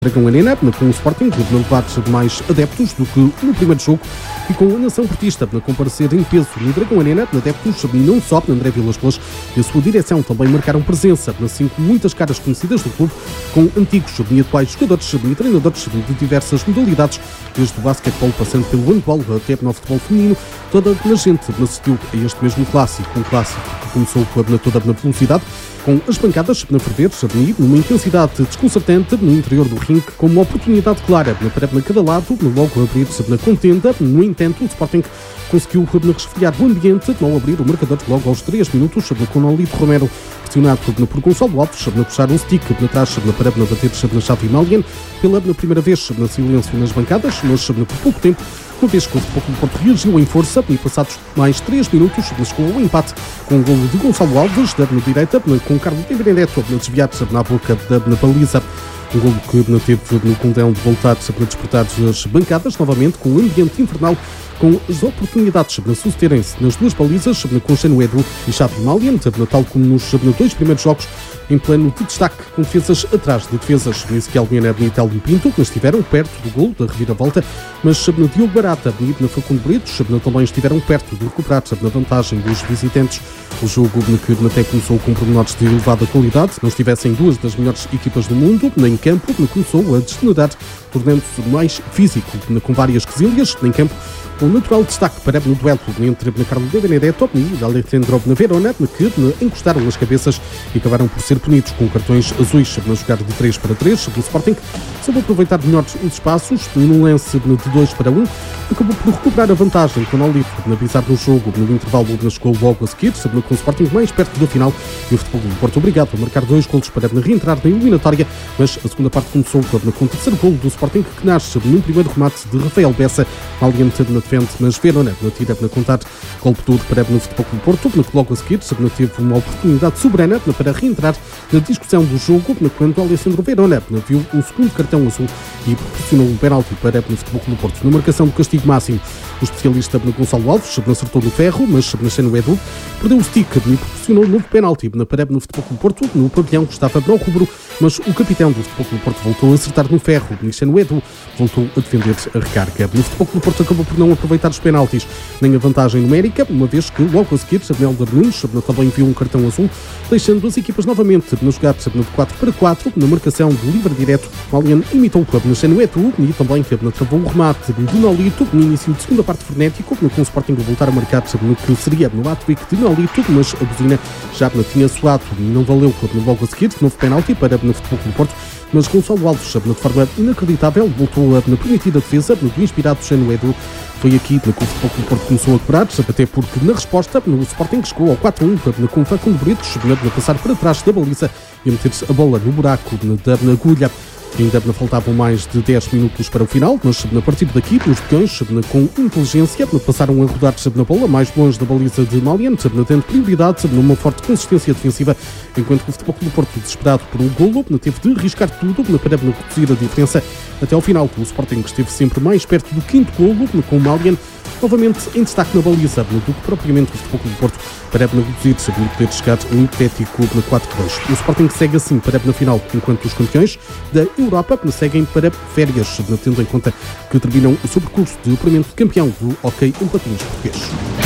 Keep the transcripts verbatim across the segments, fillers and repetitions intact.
Dragão Arena, com o Sporting, de levar mais adeptos do que no primeiro jogo, e com a nação portista a comparecer em peso no Dragão Arena, adeptos e não só, André Vilas-Boas e a sua direção também marcaram presença, assim como muitas caras conhecidas do clube, com antigos e atuais jogadores e treinadores de diversas modalidades, desde o basquetebol passando pelo handball até no futebol feminino. Toda a gente assistiu a este mesmo clássico, um clássico que começou na toda na velocidade, com as bancadas na ferver, numa intensidade desconcertante no interior do ringue, com uma oportunidade clara para cada lado, logo abrir na contenda. No entanto, o Sporting conseguiu resfriar o ambiente ao abrir o marcador logo aos três minutos, com Nolito Romero pressionado por Gonçalo Alves, a puxar um stick na trás, para bater na chave Malian, pela primeira vez na silêncio nas bancadas, mas por pouco tempo, uma vez que o Futebol Porto reagiu em força e passados mais três minutos chegou ao empate com o golo de Gonçalo Alves, da direita, com Carlos de Benedetto a desviar na boca da baliza. Um golo que teve no condão de voltar a despertar as bancadas novamente, com um ambiente infernal, com as oportunidades a sucederem-se nas duas balizas, com Xeno Edu e Xavi Malian, tal como nos dois primeiros jogos, em plano de destaque, com defesas atrás de defesas. Ezequiel Viana e Telmo Pinto, que estiveram perto do golo da reviravolta, mas Diogo Barata e na Facundo Brito também estiveram perto de recuperar na vantagem dos visitantes. O jogo que até começou com pormenores de elevada qualidade, não estivessem duas das melhores equipas do mundo, nem campo, começou a degenerar, tornando-se mais físico, com várias quesilhas em campo. O natural destaque para no duelo entre Carlos de Benedetto e Alessandro Verona, que encostaram as cabeças e acabaram por ser punidos com cartões azuis na jogada de três para três. O Sporting soube aproveitar melhor os espaços, num lance de dois para um, acabou por recuperar a vantagem com o Nolito na pisar no jogo, no intervalo chegou logo a seguir, com o Sporting mais perto da final e o Futebol do Porto obrigado a marcar dois golos para reentrar na eliminatória, mas a segunda parte começou com o terceiro golo do Sporting, que nasce num primeiro remate de Rafael Bessa, aliante na defesa, mas Verona na tira na contar golpe duro para no Futebol do Porto, que logo a seguir teve uma oportunidade soberana para reentrar na discussão do jogo, quando Alessandro Verona viu um segundo cartão azul e proporcionou um penalti para o Futebol do Porto. Na marcação do castigo máximo, o especialista Gonçalo Alves acertou no ferro, mas Xeno Edu perdeu o stick e proporcionou um novo penalti para no Futebol do Porto. No pavilhão estava no rubro, mas o capitão do Futebol do Porto voltou a acertar no ferro e Xeno Edu voltou a defender a recarga. No Futebol do Porto acabou por não aproveitar os penaltis nem a vantagem numérica, uma vez que logo a seguir Abel Nunes também viu um cartão azul, deixando as equipas novamente na jogada de quatro para quatro, na marcação do livre direto. Malian imitou o clube no Xeno Edu e também travou o remate de Nolito no início de segunda parte frenético, com o Sporting a voltar a marcar no que seria no hat-trick de Nolito, mas a buzina já tinha soado e não valeu logo a seguir, novo penalti para no Futebol do Porto, mas Gonçalo Alves, de forma inacreditável, voltou a permitir a defesa do inspirado Xeno Edu. Foi aqui que o Futebol do Porto começou a quebrar, até porque na resposta o Sporting chegou ao quatro a um com o Facundo Brito, a passar para trás da baliza e a meter-se a bola no buraco da agulha. Ainda faltavam mais de dez minutos para o final, mas a partir daqui os peões, com inteligência, passaram a rodar na bola mais longe da baliza de Malian, tendo prioridade numa forte consistência defensiva, enquanto o Futebol do Porto, desesperado por um golo, teve de arriscar tudo para reduzir a diferença. Até ao final, o Sporting esteve sempre mais perto do quinto golo, com o Malian novamente em destaque na baliza, do que propriamente o Futebol do Porto, para reduzir-se e poder chegar um hipotético na quatro a dois. O Sporting segue assim para na final, enquanto os campeões da Europa seguem para férias, tendo em conta que terminam o seu percurso de apuramento de campeão do hóquei em patins português.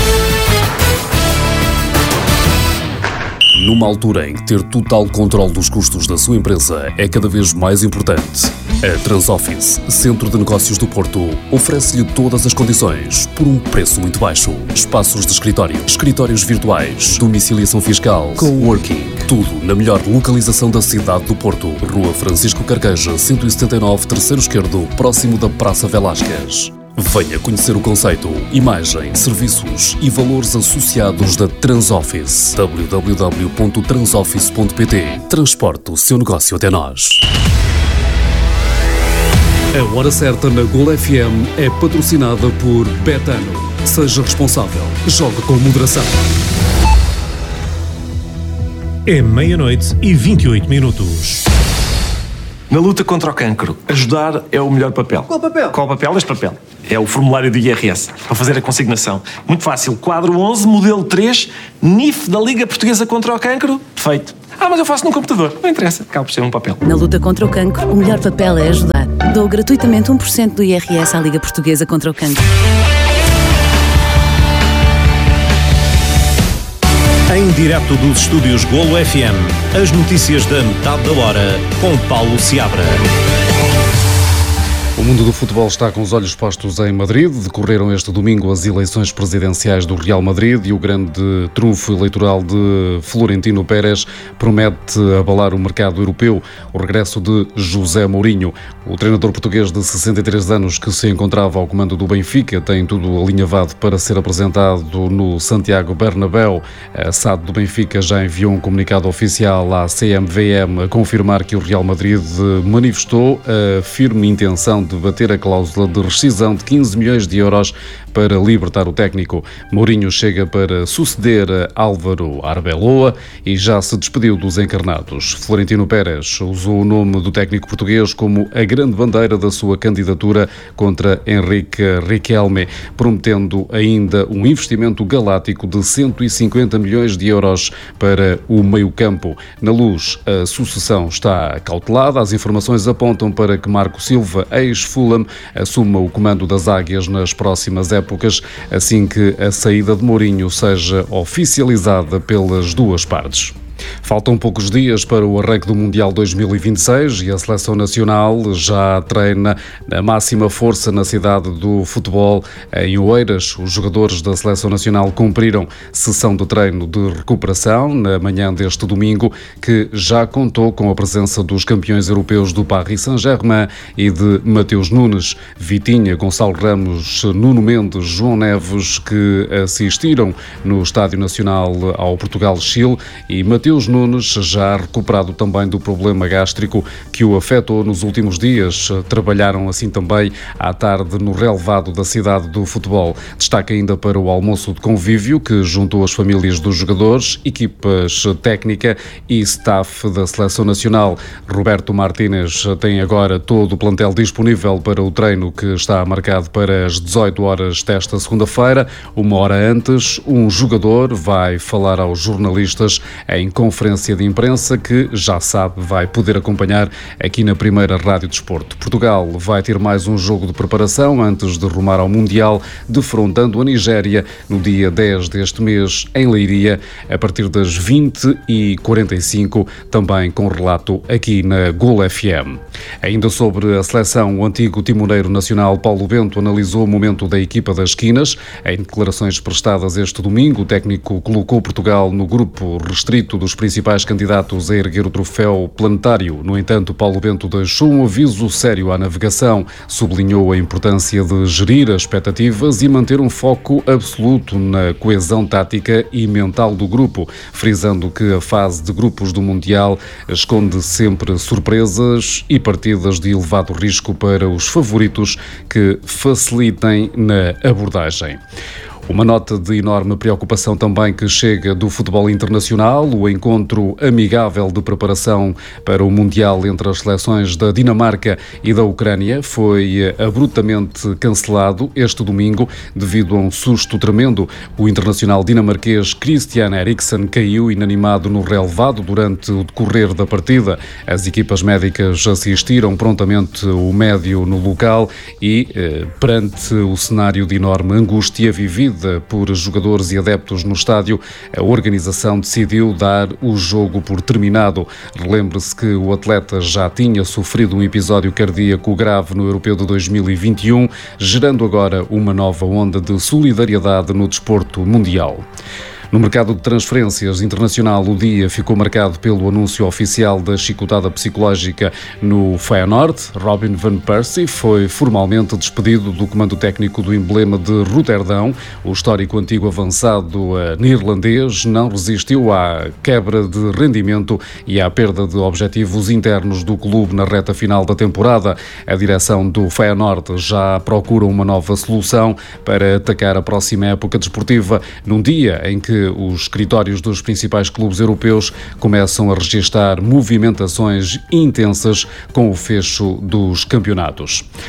Numa altura em que ter total controle dos custos da sua empresa é cada vez mais importante, a Transoffice, Centro de Negócios do Porto, oferece-lhe todas as condições por um preço muito baixo. Espaços de escritório, escritórios virtuais, domiciliação fiscal, coworking, tudo na melhor localização da cidade do Porto. Rua Francisco Carqueja, cento e setenta e nove, terceiro esquerdo, próximo da Praça Velasquez. Venha conhecer o conceito, imagem, serviços e valores associados da Transoffice. w w w ponto transoffice ponto p t. Transporte o seu negócio até nós. A Hora Certa na Gol F M é patrocinada por Betano. Seja responsável. Jogue com moderação. É meia-noite e vinte e oito minutos. Na luta contra o cancro, ajudar é o melhor papel. Qual papel? Qual papel? Este papel. É o formulário do I R S, para fazer a consignação. Muito fácil. Quadro onze, modelo três, N I F da Liga Portuguesa contra o Cancro. Feito. Ah, mas eu faço no computador. Não interessa, acaba por ser um papel. Na luta contra o cancro, o melhor papel é ajudar. Dou gratuitamente um por cento do I R S à Liga Portuguesa contra o Cancro. Em direto dos estúdios Golo F M, as notícias da metade da hora, com Paulo Seabra. O mundo do futebol está com os olhos postos em Madrid. Decorreram este domingo as eleições presidenciais do Real Madrid e o grande trunfo eleitoral de Florentino Pérez promete abalar o mercado europeu. O regresso de José Mourinho, o treinador português de sessenta e três anos que se encontrava ao comando do Benfica, tem tudo alinhavado para ser apresentado no Santiago Bernabéu. A S A D do Benfica já enviou um comunicado oficial à C M V M a confirmar que o Real Madrid manifestou a firme intenção de bater a cláusula de rescisão de quinze milhões de euros para libertar o técnico. Mourinho chega para suceder a Álvaro Arbeloa e já se despediu dos encarnados. Florentino Pérez usou o nome do técnico português como a grande bandeira da sua candidatura contra Henrique Riquelme, prometendo ainda um investimento galáctico de cento e cinquenta milhões de euros para o meio-campo. Na Luz, a sucessão está cautelada. As informações apontam para que Marco Silva, ex-Fulham, assuma o comando das Águias nas próximas épocas, assim que a saída de Mourinho seja oficializada pelas duas partes. Faltam poucos dias para o arranque do Mundial dois mil e vinte e seis e a Seleção Nacional já treina na máxima força na cidade do futebol, em Oeiras. Os jogadores da Seleção Nacional cumpriram sessão de treino de recuperação na manhã deste domingo, que já contou com a presença dos campeões europeus do Paris Saint-Germain e de Mateus Nunes, Vitinha, Gonçalo Ramos, Nuno Mendes, João Neves, que assistiram no Estádio Nacional ao Portugal-Chile, e Mateus Nunes, já recuperado também do problema gástrico que o afetou nos últimos dias. Trabalharam assim também à tarde no relevado da cidade do futebol. Destaque ainda para o almoço de convívio que juntou as famílias dos jogadores, equipas técnica e staff da Seleção Nacional. Roberto Martínez tem agora todo o plantel disponível para o treino que está marcado para as dezoito horas desta segunda-feira. Uma hora antes, um jogador vai falar aos jornalistas em conferência de imprensa que, já sabe, vai poder acompanhar aqui na primeira Rádio Desporto. Portugal vai ter mais um jogo de preparação antes de rumar ao Mundial, defrontando a Nigéria no dia dez deste mês em Leiria, a partir das vinte e quarenta e cinco, também com relato aqui na Golo F M. Ainda sobre a seleção, o antigo timoneiro nacional Paulo Bento analisou o momento da equipa das esquinas. Em declarações prestadas este domingo, o técnico colocou Portugal no grupo restrito dos principais candidatos a erguer o troféu planetário. No entanto, Paulo Bento deixou um aviso sério à navegação, sublinhou a importância de gerir as expectativas e manter um foco absoluto na coesão tática e mental do grupo, frisando que a fase de grupos do Mundial esconde sempre surpresas e partidas de elevado risco para os favoritos que facilitem na abordagem. Uma nota de enorme preocupação também que chega do futebol internacional. O encontro amigável de preparação para o Mundial entre as seleções da Dinamarca e da Ucrânia foi abruptamente cancelado este domingo devido a um susto tremendo. O internacional dinamarquês Christian Eriksen caiu inanimado no relevado durante o decorrer da partida. As equipas médicas assistiram prontamente o médio no local e, eh, perante o cenário de enorme angústia vivida por jogadores e adeptos no estádio, a organização decidiu dar o jogo por terminado. Relembre-se que o atleta já tinha sofrido um episódio cardíaco grave no Europeu de dois mil e vinte e um, gerando agora uma nova onda de solidariedade no desporto mundial. No mercado de transferências internacional, o dia ficou marcado pelo anúncio oficial da chicotada psicológica no Feyenoord. Robin van Persie foi formalmente despedido do comando técnico do emblema de Roterdão. O histórico antigo avançado neerlandês não resistiu à quebra de rendimento e à perda de objetivos internos do clube na reta final da temporada. A direção do Feyenoord já procura uma nova solução para atacar a próxima época desportiva, num dia em que os escritórios dos principais clubes europeus começam a registrar movimentações intensas com o fecho dos campeonatos.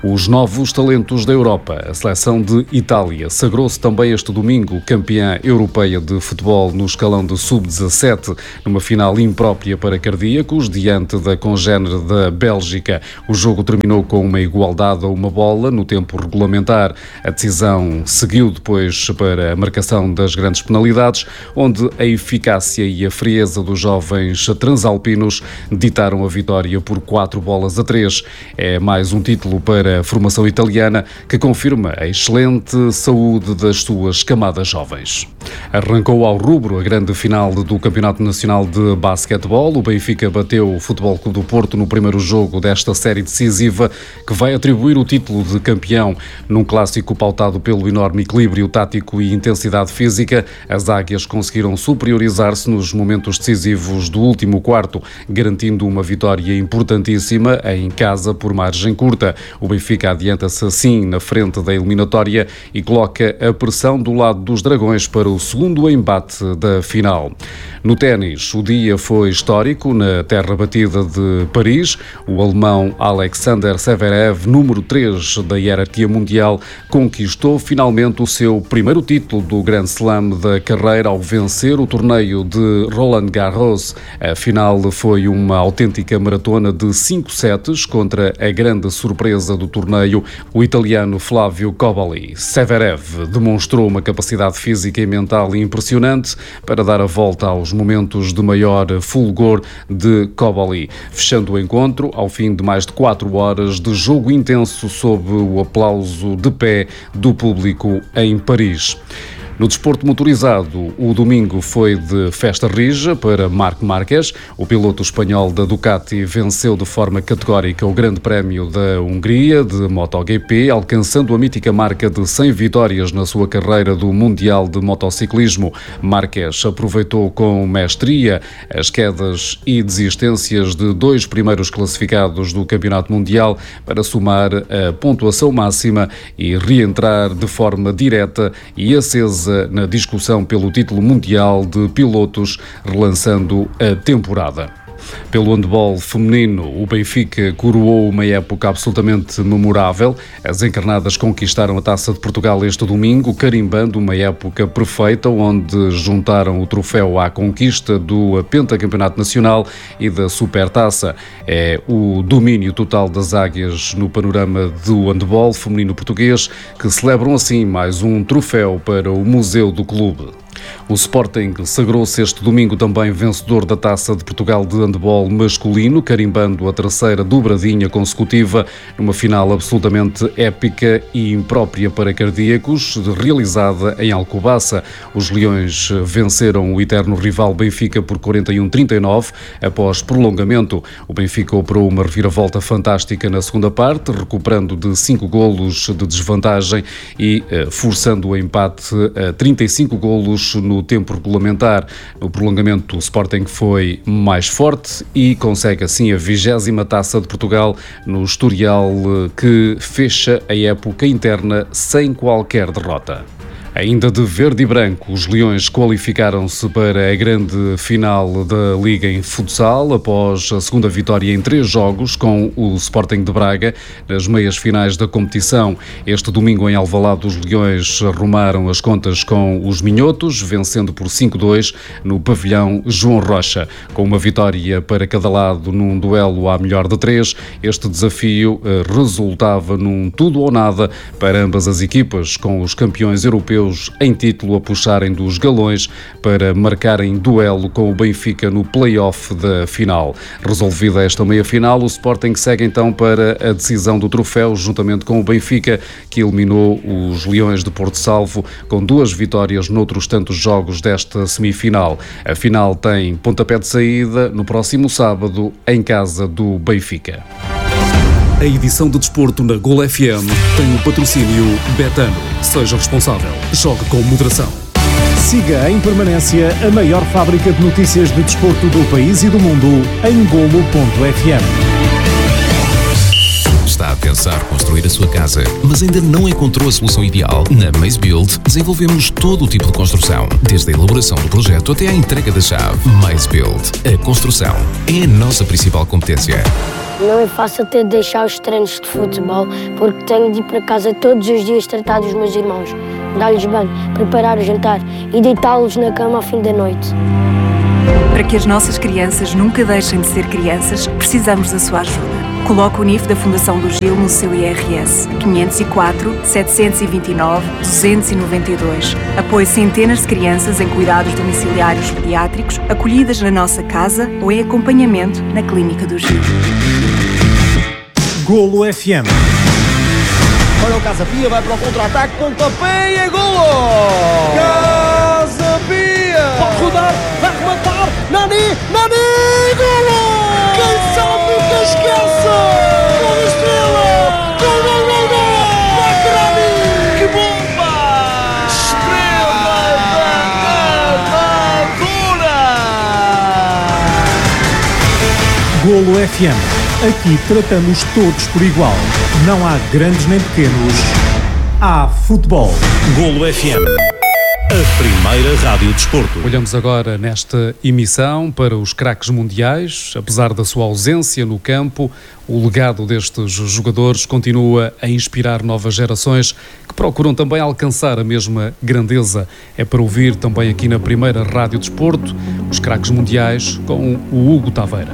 Os novos talentos da Europa. A seleção de Itália sagrou-se também este domingo campeã europeia de futebol no escalão de sub dezassete, numa final imprópria para cardíacos, diante da congénere da Bélgica. O jogo terminou com uma igualdade a uma bola no tempo regulamentar. A decisão seguiu depois para a marcação das grandes penalidades, onde a eficácia e a frieza dos jovens transalpinos ditaram a vitória por quatro bolas a três. É mais um título para a formação italiana, que confirma a excelente saúde das suas camadas jovens. Arrancou ao rubro a grande final do Campeonato Nacional de Basquetebol. O Benfica bateu o Futebol Clube do Porto no primeiro jogo desta série decisiva, que vai atribuir o título de campeão. Num clássico pautado pelo enorme equilíbrio tático e intensidade física, as águias conseguiram superiorizar-se nos momentos decisivos do último quarto, garantindo uma vitória importantíssima em casa por margem curta. O Benfica adianta-se assim na frente da eliminatória e coloca a pressão do lado dos dragões para o segundo embate da final. No ténis, o dia foi histórico na terra batida de Paris. O alemão Alexander Zverev, número três da hierarquia mundial, conquistou finalmente o seu primeiro título do Grand Slam da carreira ao vencer o torneio de Roland Garros. A final foi uma autêntica maratona de cinco sets contra a grande surpresa do torneio, o italiano Flavio Cobolli. Zverev demonstrou uma capacidade física e mental impressionante para dar a volta aos momentos de maior fulgor de Cobolli, fechando o encontro ao fim de mais de quatro horas de jogo intenso sob o aplauso de pé do público em Paris. No desporto motorizado, o domingo foi de festa rija para Marc Márquez. O piloto espanhol da Ducati venceu de forma categórica o Grande Prémio da Hungria de MotoGP, alcançando a mítica marca de cem vitórias na sua carreira do Mundial de Motociclismo. Márquez aproveitou com mestria as quedas e desistências de dois primeiros classificados do Campeonato Mundial para somar a pontuação máxima e reentrar de forma direta e acesa na discussão pelo título mundial de pilotos, relançando a temporada. Pelo handball feminino, o Benfica coroou uma época absolutamente memorável. As encarnadas conquistaram a Taça de Portugal este domingo, carimbando uma época perfeita, onde juntaram o troféu à conquista do Pentacampeonato Nacional e da Supertaça. É o domínio total das águias no panorama do handball feminino português, que celebram assim mais um troféu para o Museu do Clube. O Sporting sagrou-se este domingo também vencedor da Taça de Portugal de handball masculino, carimbando a terceira dobradinha consecutiva numa final absolutamente épica e imprópria para cardíacos, realizada em Alcobaça. Os Leões venceram o eterno rival Benfica por quarenta e um a trinta e nove após prolongamento. O Benfica operou uma reviravolta fantástica na segunda parte, recuperando de cinco golos de desvantagem e eh, forçando o empate a trinta e cinco golos no tempo regulamentar. No prolongamento, o Sporting foi mais forte e consegue assim a vigésima Taça de Portugal no historial que fecha a época interna sem qualquer derrota. Ainda de verde e branco, os Leões qualificaram-se para a grande final da Liga em futsal após a segunda vitória em três jogos com o Sporting de Braga nas meias finais da competição. Este domingo em Alvalade, os Leões arrumaram as contas com os Minhotos, vencendo por cinco a dois no pavilhão João Rocha. Com uma vitória para cada lado num duelo à melhor de três, este desafio resultava num tudo ou nada para ambas as equipas, com os campeões europeus em título a puxarem dos galões para marcarem duelo com o Benfica no play-off da final. Resolvida esta meia-final, o Sporting segue então para a decisão do troféu, juntamente com o Benfica, que eliminou os Leões de Porto Salvo com duas vitórias noutros tantos jogos desta semifinal. A final tem pontapé de saída no próximo sábado, em casa do Benfica. A edição de desporto na Gol F M tem o patrocínio Betano. Seja responsável. Jogue com moderação. Siga em permanência a maior fábrica de notícias de desporto do país e do mundo em golo ponto f m. Está a pensar construir a sua casa, mas ainda não encontrou a solução ideal? Na Maze Build desenvolvemos todo o tipo de construção, desde a elaboração do projeto até à entrega da chave. Maze Build. A construção é a nossa principal competência. Não é fácil ter de deixar os treinos de futebol, porque tenho de ir para casa todos os dias tratar dos meus irmãos, dar-lhes banho, preparar o jantar e deitá-los na cama ao fim da noite. Para que as nossas crianças nunca deixem de ser crianças, precisamos da sua ajuda. Coloque o N I F da Fundação do Gil no seu I R S. quinhentos e quatro, setecentos e vinte e nove, duzentos e noventa e dois. Apoie centenas de crianças em cuidados domiciliários pediátricos, acolhidas na nossa casa ou em acompanhamento na Clínica do Gil. Golo F M. Olha o Casa Pia, vai para o contra-ataque, pontapé e é golo! Casa Pia! Pode rodar, vai rematar, Nani, Nani, golo! Quem sabe nunca esquece! Gol Estrela! Gol, gol, gol, gol! Bacrani! Que bomba! Estrela da Amadora! Golo F M. Aqui tratamos todos por igual. Não há grandes nem pequenos. Há futebol. Golo F M. A primeira rádio desporto. Olhamos agora nesta emissão para os craques mundiais. Apesar da sua ausência no campo, o legado destes jogadores continua a inspirar novas gerações que procuram também alcançar a mesma grandeza. É para ouvir também aqui na primeira rádio desporto os craques mundiais com o Hugo Taveira.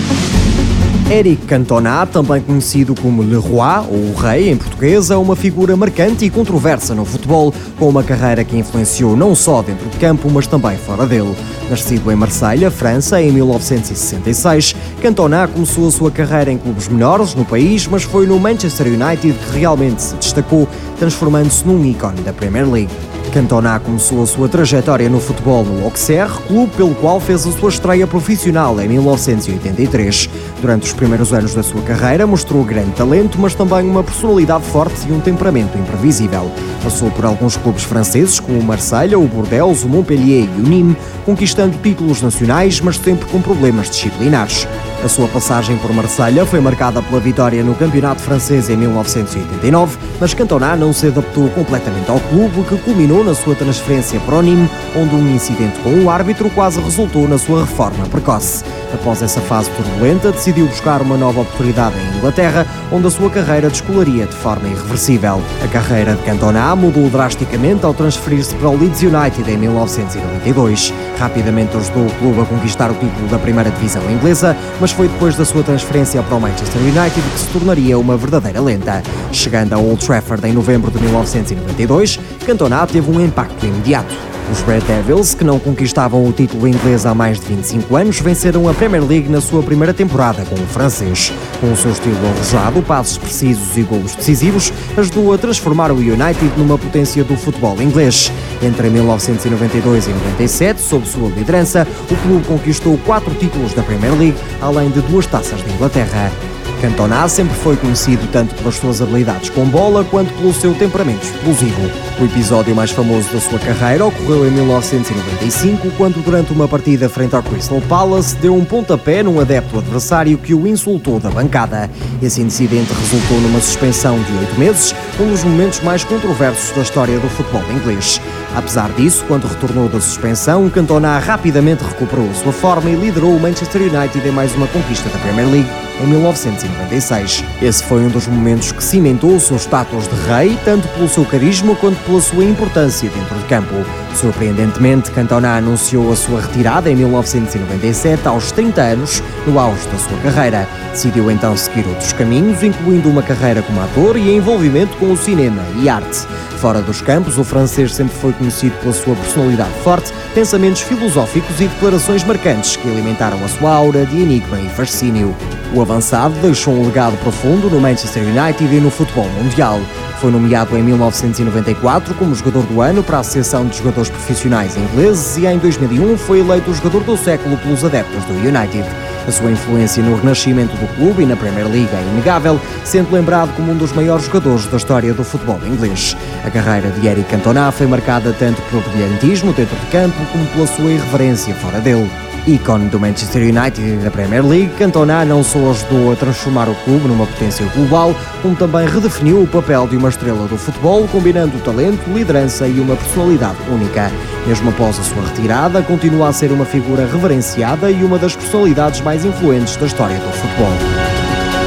Éric Cantona, também conhecido como Le Roi, ou o Rei em português, é uma figura marcante e controversa no futebol, com uma carreira que influenciou não só dentro de campo, mas também fora dele. Nascido em Marselha, França, em mil novecentos e sessenta e seis, Cantona começou a sua carreira em clubes menores no país, mas foi no Manchester United que realmente se destacou, transformando-se num ícone da Premier League. Cantona começou a sua trajetória no futebol no Auxerre, clube pelo qual fez a sua estreia profissional em mil novecentos e oitenta e três. Durante os primeiros anos da sua carreira mostrou grande talento, mas também uma personalidade forte e um temperamento imprevisível. Passou por alguns clubes franceses como o Marselha, o Bordeaux, o Montpellier e o Nîmes, conquistando títulos nacionais, mas sempre com problemas disciplinares. A sua passagem por Marselha foi marcada pela vitória no campeonato francês em mil novecentos e oitenta e nove, mas Cantona não se adaptou completamente ao clube, que culminou na sua transferência para o Nîmes, onde um incidente com o árbitro quase resultou na sua reforma precoce. Após essa fase turbulenta, decidiu buscar uma nova oportunidade em Inglaterra, onde a sua carreira descolaria de forma irreversível. A carreira de Cantona mudou drasticamente ao transferir-se para o Leeds United em mil novecentos e noventa e dois. Rapidamente ajudou o clube a conquistar o título da primeira divisão inglesa, mas foi depois da sua transferência para o Manchester United que se tornaria uma verdadeira lenda. Chegando a Old Trafford em novembro de mil novecentos e noventa e dois, Cantona teve um impacto imediato. Os Red Devils, que não conquistavam o título inglês há mais de vinte e cinco anos, venceram a Premier League na sua primeira temporada com o francês. Com o seu estilo arrojado, passos precisos e golos decisivos, ajudou a transformar o United numa potência do futebol inglês. Entre mil novecentos e noventa e dois e noventa e sete, sob sua liderança, o clube conquistou quatro títulos da Premier League, além de duas taças de Inglaterra. Cantona sempre foi conhecido tanto pelas suas habilidades com bola quanto pelo seu temperamento explosivo. O episódio mais famoso da sua carreira ocorreu em mil novecentos e noventa e cinco, quando durante uma partida frente ao Crystal Palace deu um pontapé num adepto adversário que o insultou da bancada. Esse incidente resultou numa suspensão de oito meses, um dos momentos mais controversos da história do futebol inglês. Apesar disso, quando retornou da suspensão, Cantona rapidamente recuperou a sua forma e liderou o Manchester United em mais uma conquista da Premier League em mil novecentos e noventa e seis. Esse foi um dos momentos que cimentou o seu status de rei, tanto pelo seu carisma quanto pela sua importância dentro de campo. Surpreendentemente, Cantona anunciou a sua retirada em mil novecentos e noventa e sete, aos trinta anos, no auge da sua carreira. Decidiu então seguir outros caminhos, incluindo uma carreira como ator e envolvimento com o cinema e arte. Fora dos campos, o francês sempre foi conhecido pela sua personalidade forte, pensamentos filosóficos e declarações marcantes que alimentaram a sua aura de enigma e fascínio. O avançado deixou um legado profundo no Manchester United e no futebol mundial. Foi nomeado em mil novecentos e noventa e quatro como jogador do ano para a Associação de Jogadores Profissionais Ingleses e em dois mil e um foi eleito o jogador do século pelos adeptos do United. A sua influência no renascimento do clube e na Premier League é inegável, sendo lembrado como um dos maiores jogadores da história do futebol inglês. A carreira de Éric Cantona foi marcada tanto pelo brilhantismo dentro de campo como pela sua irreverência fora dele. Ícone do Manchester United e da Premier League, Cantona não só ajudou a transformar o clube numa potência global, como também redefiniu o papel de uma estrela do futebol, combinando talento, liderança e uma personalidade única. Mesmo após a sua retirada, continua a ser uma figura reverenciada e uma das personalidades mais influentes da história do futebol.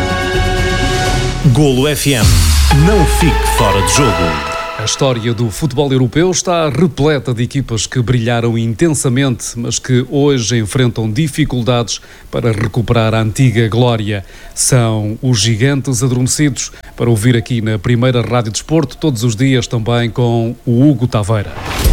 Golo F M. Não fique fora de jogo. A história do futebol europeu está repleta de equipas que brilharam intensamente, mas que hoje enfrentam dificuldades para recuperar a antiga glória. São os gigantes adormecidos, para ouvir aqui na primeira Rádio Desporto, todos os dias também com o Hugo Taveira.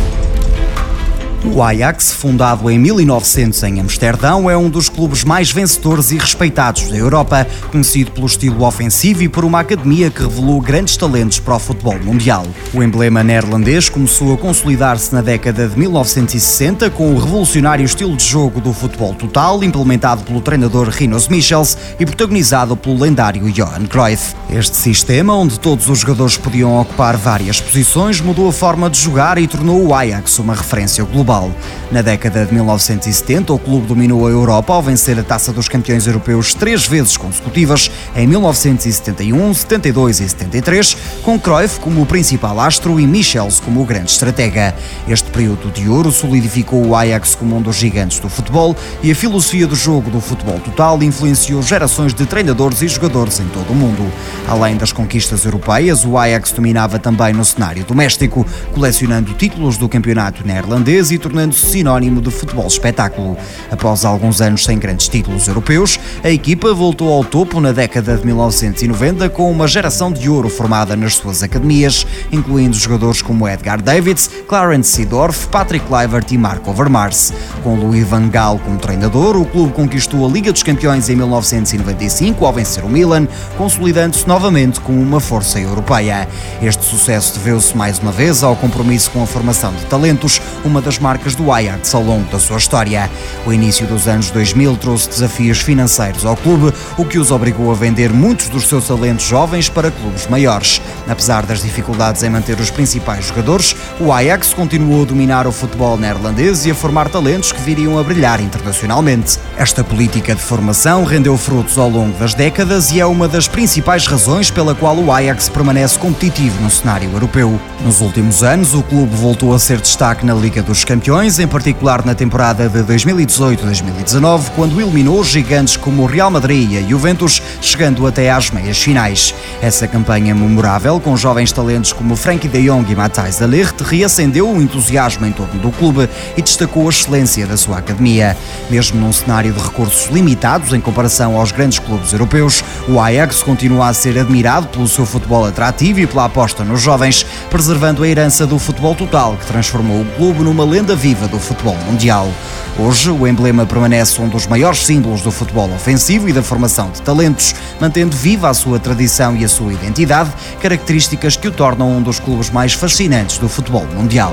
O Ajax, fundado em mil e novecentos em Amsterdão, é um dos clubes mais vencedores e respeitados da Europa, conhecido pelo estilo ofensivo e por uma academia que revelou grandes talentos para o futebol mundial. O emblema neerlandês começou a consolidar-se na década de mil novecentos e sessenta com o revolucionário estilo de jogo do futebol total, implementado pelo treinador Rinus Michels e protagonizado pelo lendário Johan Cruyff. Este sistema, onde todos os jogadores podiam ocupar várias posições, mudou a forma de jogar e tornou o Ajax uma referência global. Na década de mil novecentos e setenta, o clube dominou a Europa ao vencer a Taça dos Campeões Europeus três vezes consecutivas, em mil novecentos e setenta e um, setenta e dois e setenta e três, com Cruyff como o principal astro e Michels como o grande estratega. Este período de ouro solidificou o Ajax como um dos gigantes do futebol e a filosofia do jogo do futebol total influenciou gerações de treinadores e jogadores em todo o mundo. Além das conquistas europeias, o Ajax dominava também no cenário doméstico, colecionando títulos do campeonato neerlandês e tornando-se sinónimo de futebol espetáculo. Após alguns anos sem grandes títulos europeus, a equipa voltou ao topo na década de mil novecentos e noventa com uma geração de ouro formada nas suas academias, incluindo jogadores como Edgar Davids, Clarence Seedorf, Patrick Kluivert e Marco Overmars. Com Louis van Gaal como treinador, o clube conquistou a Liga dos Campeões em mil novecentos e noventa e cinco ao vencer o Milan, consolidando-se novamente como uma força europeia. Este sucesso deveu-se mais uma vez ao compromisso com a formação de talentos, uma das marcas do Ajax ao longo da sua história. O início dos anos dois mil trouxe desafios financeiros ao clube, o que os obrigou a vender muitos dos seus talentos jovens para clubes maiores. Apesar das dificuldades em manter os principais jogadores, o Ajax continuou a dominar o futebol neerlandês e a formar talentos que viriam a brilhar internacionalmente. Esta política de formação rendeu frutos ao longo das décadas e é uma das principais razões pela qual o Ajax permanece competitivo no cenário europeu. Nos últimos anos, o clube voltou a ser destaque na Liga dos Campeões, em particular na temporada de dois mil e dezoito a dois mil e dezanove, quando eliminou gigantes como o Real Madrid e a Juventus, chegando até às meias finais. Essa campanha memorável, com jovens talentos como Frenkie de Jong e Matthijs de Ligt, reacendeu o entusiasmo em torno do clube e destacou a excelência da sua academia. Mesmo num cenário de recursos limitados em comparação aos grandes clubes europeus, o Ajax continua a ser admirado pelo seu futebol atrativo e pela aposta nos jovens, preservando a herança do futebol total que transformou o clube numa lenda viva do futebol mundial. Hoje, o emblema permanece um dos maiores símbolos do futebol ofensivo e da formação de talentos, mantendo viva a sua tradição e a sua identidade, características que o tornam um dos clubes mais fascinantes do futebol mundial.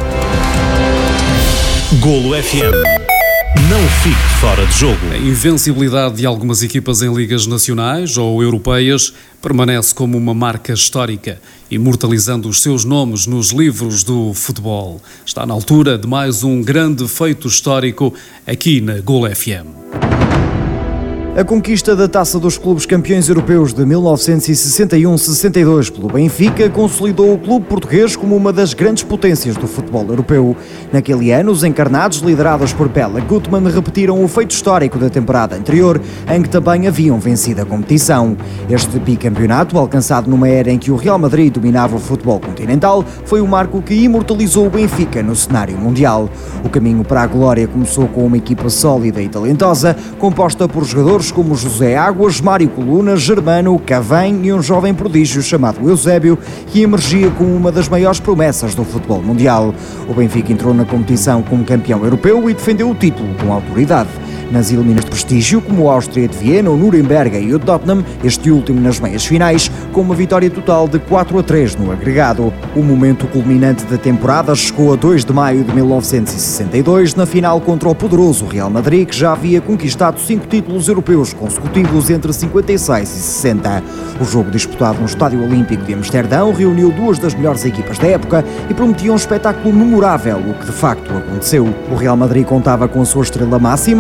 Golo F M. Não fique fora de jogo. A invencibilidade de algumas equipas em ligas nacionais ou europeias permanece como uma marca histórica, imortalizando os seus nomes nos livros do futebol. Está na altura de mais um grande feito histórico aqui na Golo F M. A conquista da Taça dos Clubes Campeões Europeus de mil novecentos e sessenta e um a sessenta e dois pelo Benfica consolidou o clube português como uma das grandes potências do futebol europeu. Naquele ano, os encarnados, liderados por Pelle Gutmann, repetiram o feito histórico da temporada anterior, em que também haviam vencido a competição. Este bicampeonato, alcançado numa era em que o Real Madrid dominava o futebol continental, foi o marco que imortalizou o Benfica no cenário mundial. O caminho para a glória começou com uma equipa sólida e talentosa, composta por jogadores como José Águas, Mário Coluna, Germano, Cavani e um jovem prodígio chamado Eusébio, que emergia como uma das maiores promessas do futebol mundial. O Benfica entrou na competição como campeão europeu e defendeu o título com autoridade. Nas eliminações de prestígio, como o Áustria de Viena, o Nuremberg e o Tottenham, este último nas meias finais, com uma vitória total de quatro a três no agregado. O momento culminante da temporada chegou a dois de maio de mil novecentos e sessenta e dois, na final contra o poderoso Real Madrid, que já havia conquistado cinco títulos europeus consecutivos entre cinquenta e seis e sessenta. O jogo disputado no Estádio Olímpico de Amsterdão reuniu duas das melhores equipas da época e prometia um espetáculo memorável, o que de facto aconteceu. O Real Madrid contava com a sua estrela máxima, Alfredo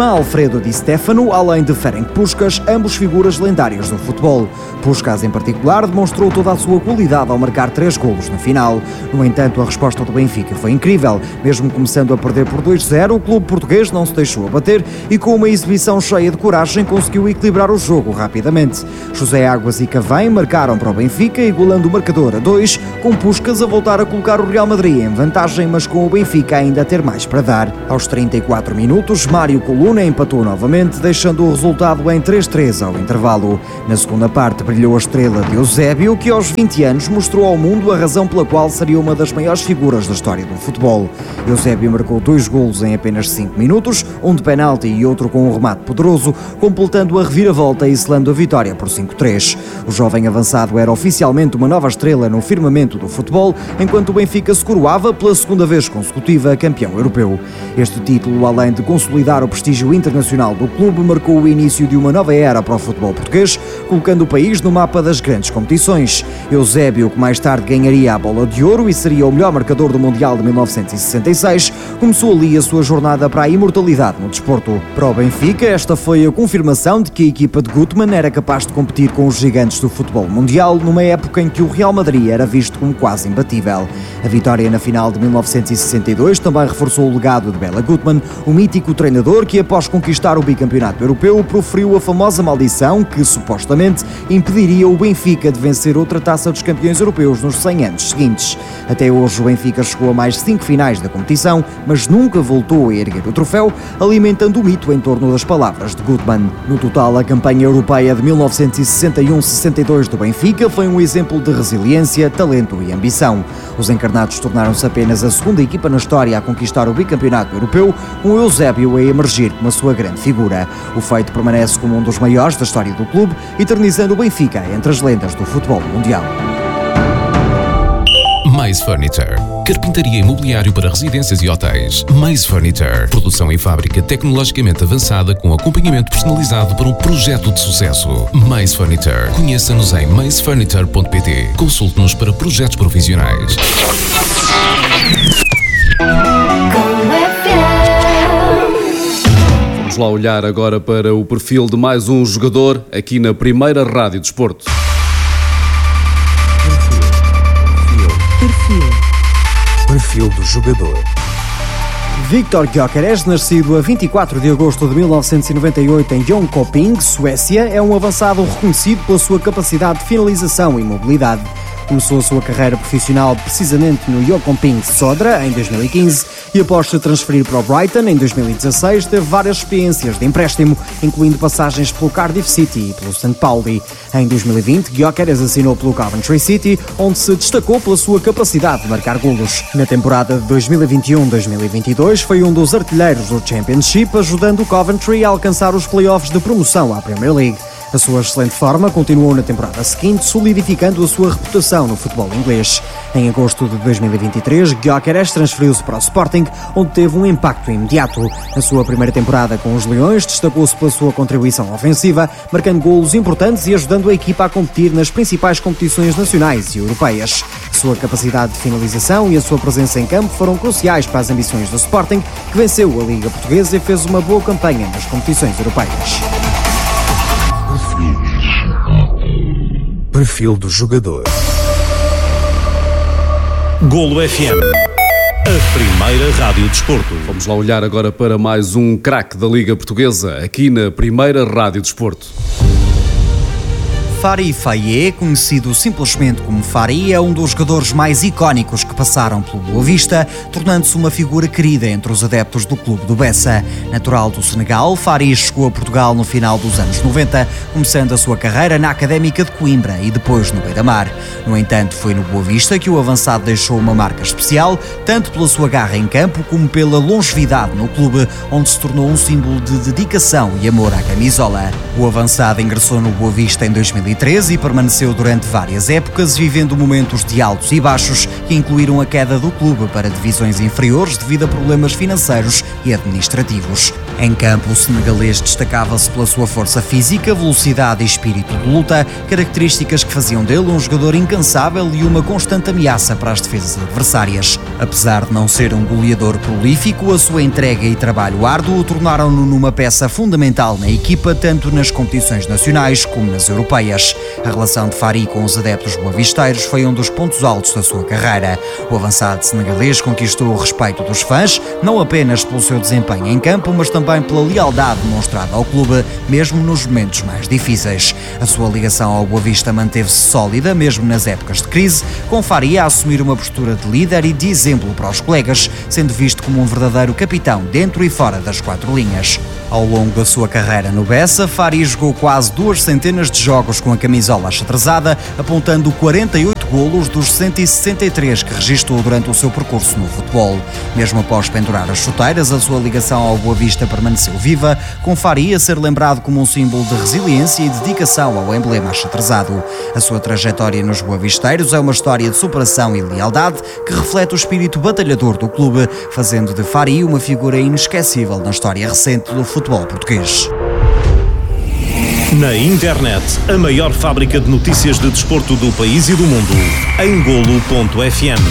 Alfredo Di Stefano, além de Ferenc Puskás, ambos figuras lendárias do futebol. Puskás, em particular, demonstrou toda a sua qualidade ao marcar três golos no final. No entanto, a resposta do Benfica foi incrível. Mesmo começando a perder por dois a zero, o clube português não se deixou abater e, com uma exibição cheia de coragem, conseguiu equilibrar o jogo rapidamente. José Águas e Cavém marcaram para o Benfica, igualando o marcador a dois, com Puskás a voltar a colocar o Real Madrid em vantagem, mas com o Benfica ainda a ter mais para dar. Aos trinta e quatro minutos, Mário Coluna empatou novamente, deixando o resultado em três a três ao intervalo. Na segunda parte brilhou a estrela de Eusébio, que aos vinte anos mostrou ao mundo a razão pela qual seria uma das maiores figuras da história do futebol. Eusébio marcou dois golos em apenas cinco minutos, um de penalti e outro com um remate poderoso, completando a reviravolta e selando a vitória por cinco a três. O jovem avançado era oficialmente uma nova estrela no firmamento do futebol, enquanto o Benfica se coroava pela segunda vez consecutiva campeão europeu. Este título, além de consolidar o prestígio internacional do clube, marcou o início de uma nova era para o futebol português, colocando o país no mapa das grandes competições. Eusébio, que mais tarde ganharia a Bola de Ouro e seria o melhor marcador do Mundial de mil novecentos e sessenta e seis, começou ali a sua jornada para a imortalidade no desporto. Para o Benfica, esta foi a confirmação de que a equipa de Gutmann era capaz de competir com os gigantes do futebol mundial, numa época em que o Real Madrid era visto como quase imbatível. A vitória na final de mil novecentos e sessenta e dois também reforçou o legado de Bela Gutmann, o mítico treinador que, após conquistar o bicampeonato europeu, proferiu a famosa maldição que, supostamente, impediria o Benfica de vencer outra taça dos campeões europeus nos cem anos seguintes. Até hoje o Benfica chegou a mais cinco finais da competição, mas nunca voltou a erguer o troféu, alimentando o mito em torno das palavras de Gutmann. No total, a campanha europeia de mil novecentos e sessenta e um sessenta e dois do Benfica foi um exemplo de resiliência, talento e ambição. Os encarnados tornaram-se apenas a segunda equipa na história a conquistar o bicampeonato europeu, com Eusébio a emergir como a sua grande figura. O feito permanece como um dos maiores da história do clube, eternizando o Benfica entre as lendas do futebol mundial. Mais Furniture. Carpintaria imobiliário para residências e hotéis. Mais Furniture. Produção em fábrica tecnologicamente avançada com acompanhamento personalizado para um projeto de sucesso. Mais Furniture. Conheça-nos em mais furniture ponto pt. Consulte-nos para projetos profissionais. Vamos lá olhar agora para o perfil de mais um jogador aqui na Primeira Rádio Desporto. Perfil. Perfil do jogador. Viktor Gyökeres, nascido a vinte e quatro de agosto de mil novecentos e noventa e oito em Jönköping, Suécia, é um avançado reconhecido pela sua capacidade de finalização e mobilidade. Começou a sua carreira profissional precisamente no Jönköping Södra em dois mil e quinze e, após se transferir para o Brighton em dois mil e dezasseis, teve várias experiências de empréstimo, incluindo passagens pelo Cardiff City e pelo Saint Pauli. Em dois mil e vinte, Gyökeres assinou pelo Coventry City, onde se destacou pela sua capacidade de marcar golos. Na temporada de dois mil e vinte e um dois mil e vinte e dois, foi um dos artilheiros do Championship, ajudando o Coventry a alcançar os playoffs de promoção à Premier League. A sua excelente forma continuou na temporada seguinte, solidificando a sua reputação no futebol inglês. Em agosto de dois mil e vinte e três, Gyökeres transferiu-se para o Sporting, onde teve um impacto imediato. Na sua primeira temporada com os Leões, destacou-se pela sua contribuição ofensiva, marcando golos importantes e ajudando a equipa a competir nas principais competições nacionais e europeias. A sua capacidade de finalização e a sua presença em campo foram cruciais para as ambições do Sporting, que venceu a Liga Portuguesa e fez uma boa campanha nas competições europeias. Perfil do jogador. Golo F M, a primeira rádio desporto. Vamos lá olhar agora para mais um craque da Liga Portuguesa, aqui na Primeira Rádio Desporto. Fari Faye, conhecido simplesmente como Fari, é um dos jogadores mais icónicos que passaram pelo Boa Vista, tornando-se uma figura querida entre os adeptos do clube do Bessa. Natural do Senegal, Fari chegou a Portugal no final dos anos noventa, começando a sua carreira na Académica de Coimbra e depois no Beira-Mar. No entanto, foi no Boa Vista que o avançado deixou uma marca especial, tanto pela sua garra em campo como pela longevidade no clube, onde se tornou um símbolo de dedicação e amor à camisola. O avançado ingressou no Boa Vista em dois mil e e treze e permaneceu durante várias épocas, vivendo momentos de altos e baixos que incluíram a queda do clube para divisões inferiores devido a problemas financeiros e administrativos. Em campo, o senegalês destacava-se pela sua força física, velocidade e espírito de luta, características que faziam dele um jogador incansável e uma constante ameaça para as defesas adversárias. Apesar de não ser um goleador prolífico, a sua entrega e trabalho árduo o tornaram-no numa peça fundamental na equipa, tanto nas competições nacionais como nas europeias. A relação de Fari com os adeptos boavisteiros foi um dos pontos altos da sua carreira. O avançado senegalês conquistou o respeito dos fãs, não apenas pelo seu desempenho em campo, mas também pela lealdade demonstrada ao clube, mesmo nos momentos mais difíceis. A sua ligação ao Boa Vista manteve-se sólida, mesmo nas épocas de crise, com Fari a assumir uma postura de líder e de exemplo para os colegas, sendo visto como um verdadeiro capitão dentro e fora das quatro linhas. Ao longo da sua carreira no Bessa, Fari jogou quase duas centenas de jogos com a camisola achatrezada, apontando quarenta e oito golos dos cento e sessenta e três que registrou durante o seu percurso no futebol. Mesmo após pendurar as chuteiras, a sua ligação ao Boa Vista permaneceu viva, com Fari a ser lembrado como um símbolo de resiliência e dedicação ao emblema achatrezado. A sua trajetória nos boavisteiros é uma história de superação e lealdade que reflete o espírito batalhador do clube, fazendo de Fari uma figura inesquecível na história recente do futebol português. Na internet, a maior fábrica de notícias de desporto do país e do mundo, em golo ponto f m.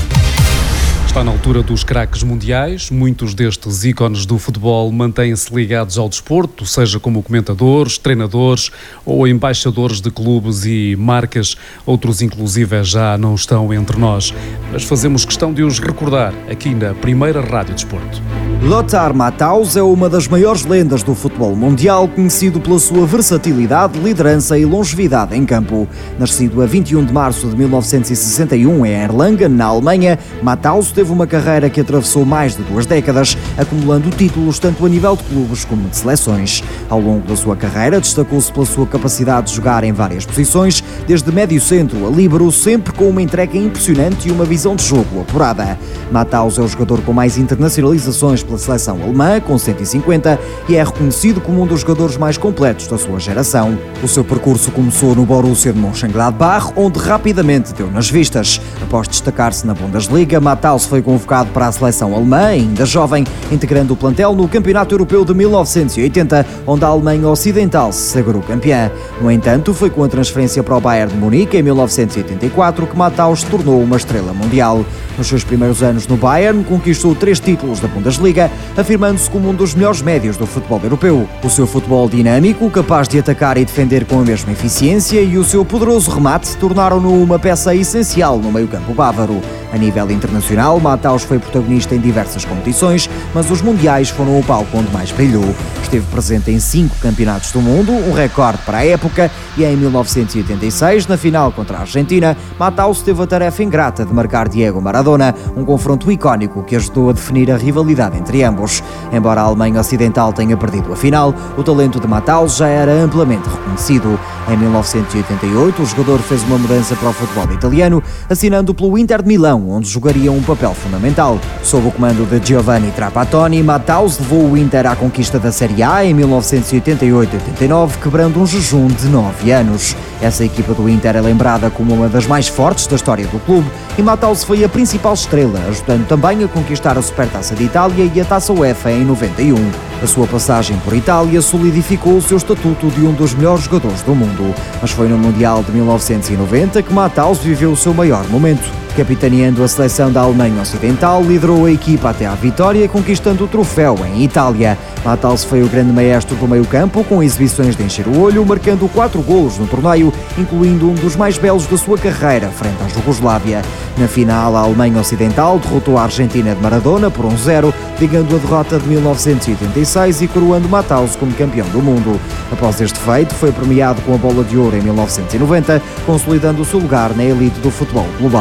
Está na altura dos craques mundiais. Muitos destes ícones do futebol mantêm-se ligados ao desporto, seja como comentadores, treinadores ou embaixadores de clubes e marcas. Outros, inclusive, já não estão entre nós. Mas fazemos questão de os recordar aqui na primeira Rádio Desporto. Lothar Matthaus é uma das maiores lendas do futebol mundial, conhecido pela sua versatilidade, liderança e longevidade em campo. Nascido a vinte e um de março de mil novecentos e sessenta e um em Erlangen, na Alemanha, Matthaus teve uma carreira que atravessou mais de duas décadas, acumulando títulos tanto a nível de clubes como de seleções. Ao longo da sua carreira, destacou-se pela sua capacidade de jogar em várias posições, desde médio-centro a líbero, sempre com uma entrega impressionante e uma visão de jogo apurada. Matthaus é o jogador com mais internacionalizações pela seleção alemã, com cento e cinquenta, e é reconhecido como um dos jogadores mais completos da sua geração. O seu percurso começou no Borussia de Mönchengladbach, onde rapidamente deu nas vistas. Após destacar-se na Bundesliga, Matthaus foi convocado para a seleção alemã, ainda jovem, integrando o plantel no Campeonato Europeu de mil novecentos e oitenta, onde a Alemanha Ocidental se sagrou campeã. No entanto, foi com a transferência para o Bayern de Munique em mil novecentos e oitenta e quatro que Matthaus se tornou uma estrela mundial. Nos seus primeiros anos no Bayern, conquistou três títulos da Bundesliga, afirmando-se como um dos melhores médios do futebol europeu. O seu futebol dinâmico, capaz de atacar e defender com a mesma eficiência, e o seu poderoso remate tornaram-no uma peça essencial no meio-campo bávaro. A nível internacional, Matthaus foi protagonista em diversas competições, mas os mundiais foram o palco onde mais brilhou. Esteve presente em cinco campeonatos do mundo, um recorde para a época, e em mil novecentos e oitenta e seis, na final contra a Argentina, Matthaus teve a tarefa ingrata de marcar Diego Maradona, um confronto icónico que ajudou a definir a rivalidade entre ambos. Embora a Alemanha Ocidental tenha perdido a final, o talento de Matthaus já era amplamente reconhecido. Em mil novecentos e oitenta e oito, o jogador fez uma mudança para o futebol italiano, assinando pelo Inter de Milão, onde jogaria um papel fundamental. Sob o comando de Giovanni Trapattoni, Matthaus levou o Inter à conquista da Série A em mil novecentos e oitenta e oito oitenta e nove, quebrando um jejum de nove anos. Essa equipa do Inter é lembrada como uma das mais fortes da história do clube, e Matthaus foi a principal estrela, ajudando também a conquistar a Supertaça de Itália e a Taça UEFA em noventa e um. A sua passagem por Itália solidificou o seu estatuto de um dos melhores jogadores do mundo, mas foi no Mundial de mil novecentos e noventa que Matthaus viveu o seu maior momento. Capitaneando a seleção da Alemanha Ocidental, liderou a equipa até à vitória, conquistando o troféu em Itália. Matthaus foi o grande maestro do meio-campo, com exibições de encher o olho, marcando quatro golos no torneio, incluindo um dos mais belos da sua carreira, frente à Jugoslávia. Na final, a Alemanha Ocidental derrotou a Argentina de Maradona por um zero, ligando a derrota de mil novecentos e oitenta e seis e coroando Matthaus como campeão do mundo. Após este feito, foi premiado com a Bola de Ouro em mil novecentos e noventa, consolidando o seu lugar na elite do futebol global.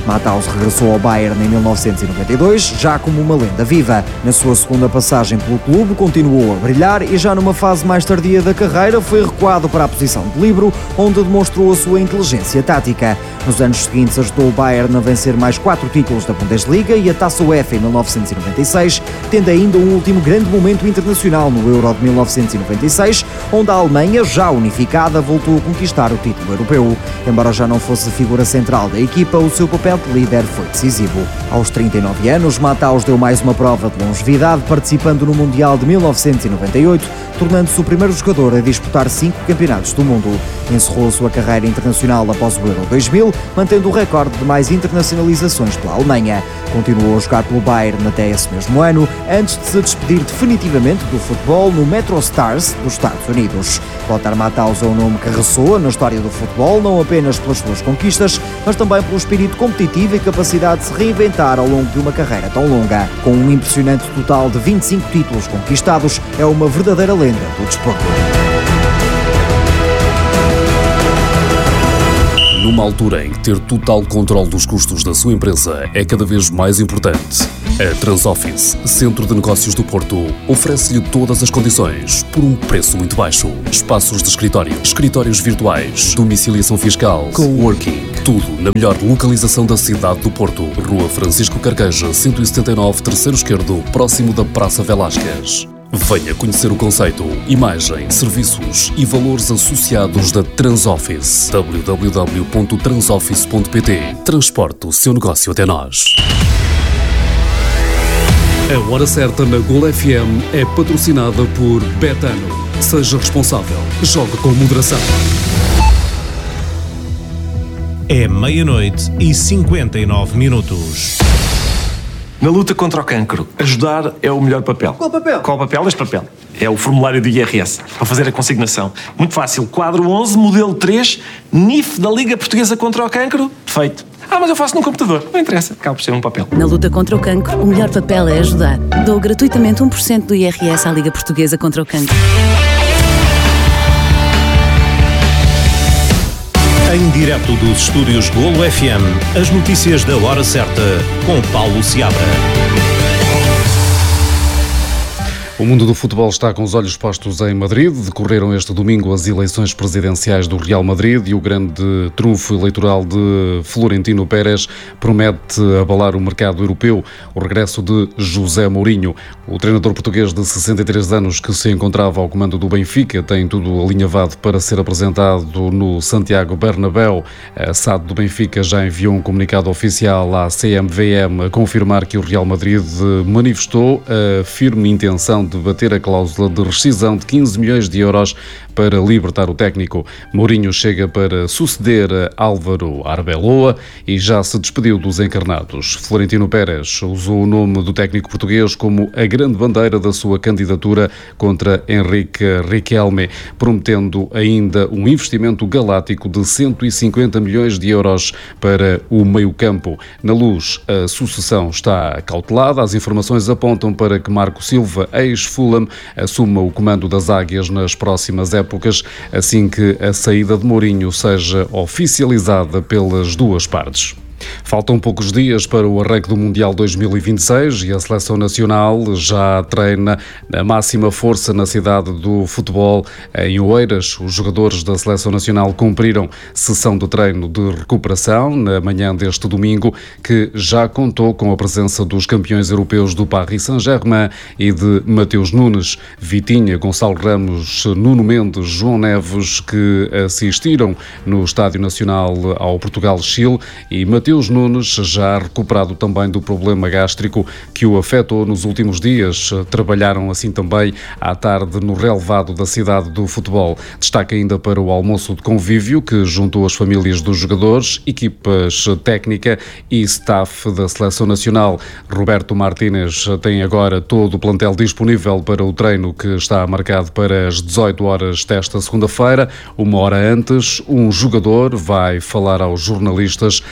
Matthaus regressou ao Bayern em mil novecentos e noventa e dois, já como uma lenda viva. Na sua segunda passagem pelo clube, continuou a brilhar e já numa fase mais tardia da carreira foi recuado para a posição de líbero, onde demonstrou a sua inteligência tática. Nos anos seguintes ajudou o Bayern a vencer mais quatro títulos da Bundesliga e a Taça UEFA em mil novecentos e noventa e seis, tendo ainda um último grande momento internacional no Euro de mil novecentos e noventa e seis, onde a Alemanha, já unificada, voltou a conquistar o título europeu. Embora já não fosse figura central da equipa, o seu papel de líder foi decisivo. Aos trinta e nove anos, Matthaus deu mais uma prova de longevidade, participando no Mundial de mil novecentos e noventa e oito, tornando-se o primeiro jogador a disputar cinco campeonatos do mundo. Encerrou a sua carreira internacional após o Euro dois mil, mantendo o recorde de mais internacionalizações pela Alemanha. Continuou a jogar pelo Bayern até esse mesmo ano, antes de se despedir definitivamente do futebol no Metro Stars dos Estados Unidos. Lothar Matthaus é um nome que ressoa na história do futebol, não apenas pelas suas conquistas, mas também pelo espírito competitivo e capacidade de se reinventar ao longo de uma carreira tão longa. Com um impressionante total de vinte e cinco títulos conquistados, é uma verdadeira lenda do desporto. Numa altura em que ter total controle dos custos da sua empresa é cada vez mais importante, a Transoffice, Centro de Negócios do Porto, oferece-lhe todas as condições por um preço muito baixo. Espaços de escritório, escritórios virtuais, domiciliação fiscal, coworking, tudo na melhor localização da cidade do Porto. Rua Francisco Carqueja, cento e setenta e nove, terceiro esquerdo, próximo da Praça Velásquez. Venha conhecer o conceito, imagem, serviços e valores associados da Transoffice. w w w ponto transoffice ponto p t. Transporte o seu negócio até nós. A Hora Certa na Gol F M é patrocinada por Betano. Seja responsável. Jogue com moderação. É meia-noite e cinquenta e nove minutos. Na luta contra o cancro, ajudar é o melhor papel. Qual papel? Qual papel? Este papel. É o formulário do I R S, para fazer a consignação. Muito fácil. Quadro onze, modelo três, N I F da Liga Portuguesa contra o Cancro. Feito. Ah, mas eu faço num computador. Não interessa. Acaba por ser um papel. Na luta contra o cancro, o melhor papel é ajudar. Dou gratuitamente um por cento do I R S à Liga Portuguesa contra o Cancro. Em direto dos estúdios Golo F M, as notícias da Hora Certa, com Paulo Seabra. O mundo do futebol está com os olhos postos em Madrid. Decorreram este domingo as eleições presidenciais do Real Madrid e o grande trunfo eleitoral de Florentino Pérez promete abalar o mercado europeu. O regresso de José Mourinho, o treinador português de sessenta e três anos que se encontrava ao comando do Benfica, tem tudo alinhavado para ser apresentado no Santiago Bernabéu. A S A D do Benfica já enviou um comunicado oficial à C M V M a confirmar que o Real Madrid manifestou a firme intenção de bater a cláusula de rescisão de quinze milhões de euros para libertar o técnico. Mourinho chega para suceder a Álvaro Arbeloa e já se despediu dos encarnados. Florentino Pérez usou o nome do técnico português como a grande bandeira da sua candidatura contra Henrique Riquelme, prometendo ainda um investimento galáctico de cento e cinquenta milhões de euros para o meio-campo. Na Luz, a sucessão está cautelada. As informações apontam para que Marco Silva, ex-Fulham, assuma o comando das Águias nas próximas épocas, assim que a saída de Mourinho seja oficializada pelas duas partes. Faltam poucos dias para o arranque do Mundial dois mil e vinte e seis e a Seleção Nacional já treina na máxima força na cidade do futebol, em Oeiras. Os jogadores da Seleção Nacional cumpriram sessão de treino de recuperação na manhã deste domingo, que já contou com a presença dos campeões europeus do Paris Saint-Germain e de Mateus Nunes, Vitinha, Gonçalo Ramos, Nuno Mendes, João Neves, que assistiram no Estádio Nacional ao Portugal-Chile, e Mateus Nunes, já recuperado também do problema gástrico que o afetou nos últimos dias. Trabalharam assim também à tarde no relevado da cidade do futebol. Destaque ainda para o almoço de convívio que juntou as famílias dos jogadores, equipas técnica e staff da Seleção Nacional. Roberto Martínez tem agora todo o plantel disponível para o treino que está marcado para as dezoito horas desta segunda-feira. Uma hora antes, um jogador vai falar aos jornalistas em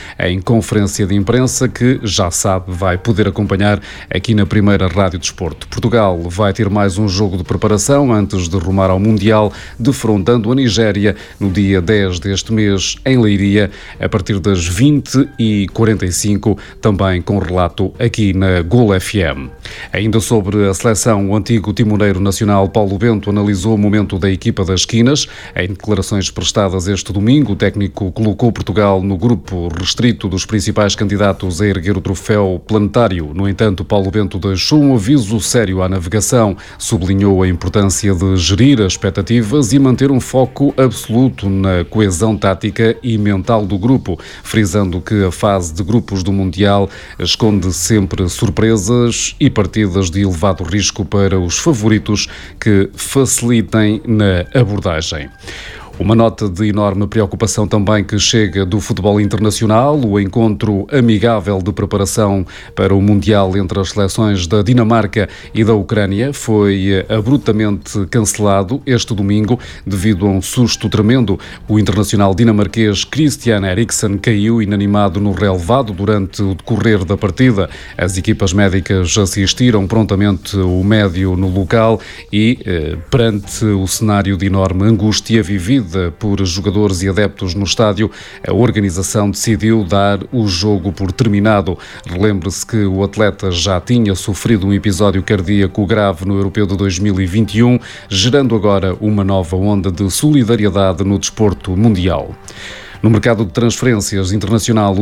conferência de imprensa que, já sabe, vai poder acompanhar aqui na Primeira Rádio Desporto. Portugal vai ter mais um jogo de preparação antes de rumar ao Mundial, defrontando a Nigéria no dia dez deste mês em Leiria, a partir das vinte e quarenta e cinco, também com relato aqui na Golo F M. Ainda sobre a seleção, o antigo timoneiro nacional Paulo Bento analisou o momento da equipa das esquinas. Em declarações prestadas este domingo, o técnico colocou Portugal no grupo restrito dos principais candidatos a erguer o troféu planetário. No entanto, Paulo Bento deixou um aviso sério à navegação, sublinhou a importância de gerir as expectativas e manter um foco absoluto na coesão tática e mental do grupo, frisando que a fase de grupos do Mundial esconde sempre surpresas e partidas de elevado risco para os favoritos que facilitem na abordagem. Uma nota de enorme preocupação também que chega do futebol internacional, o encontro amigável de preparação para o Mundial entre as seleções da Dinamarca e da Ucrânia foi abruptamente cancelado este domingo devido a um susto tremendo. O internacional dinamarquês Christian Eriksen caiu inanimado no relevado durante o decorrer da partida. As equipas médicas assistiram prontamente o médio no local e, eh, perante o cenário de enorme angústia vivida por jogadores e adeptos no estádio, a organização decidiu dar o jogo por terminado. Relembre-se que o atleta já tinha sofrido um episódio cardíaco grave no Europeu de dois mil e vinte e um, gerando agora uma nova onda de solidariedade no desporto mundial. No mercado de transferências internacional,